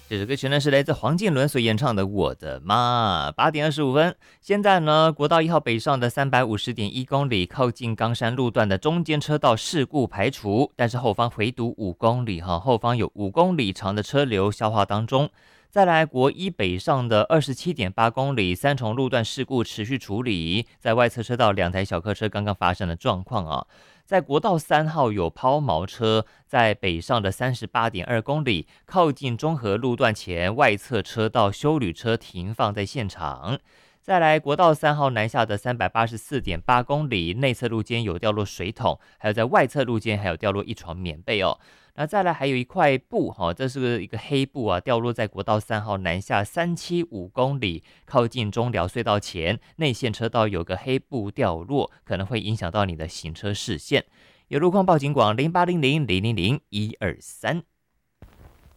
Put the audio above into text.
这首歌曲呢是来自黄建伦所演唱的《我的妈》。8点25分，现在呢，国道1号北上的350.1公里，靠近冈山路段的中间车道事故排除，但是后方回堵5公里后方有5公里长的车流消化当中。再来国一北上的27.8公里，三重路段事故持续处理，在外侧车道2台小客车刚刚发生的状况啊。在国道3号有抛锚车，在北上的38.2公里，靠近中和路段前外侧车道休旅车停放在现场。再来国道3号南下的384.8公里，内侧路肩有掉落水桶，还有在外侧路肩还有掉落一床棉被哦。那再来还有一块布这是一个黑布啊，掉落在国道3号南下375公里，靠近中寮隧道前内线车道有个黑布掉落，可能会影响到你的行车视线。有路况报警广0800000123。